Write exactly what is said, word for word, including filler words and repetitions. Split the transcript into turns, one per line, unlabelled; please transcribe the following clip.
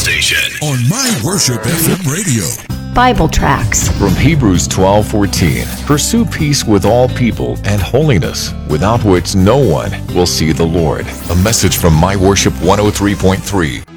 station
on My Worship F M Radio.
Bible tracts
from Hebrews twelve fourteen. Pursue peace with all people and holiness, without which no one will see the Lord. A message from My Worship one oh three point three.